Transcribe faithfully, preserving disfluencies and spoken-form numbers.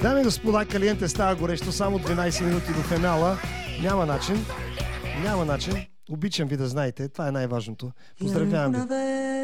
Дами и господа, калиенте става горещо, само дванайсет минути до финала. Няма начин. Няма начин. Обичам ви да знаете. Това е най-важното. Поздравявам ви.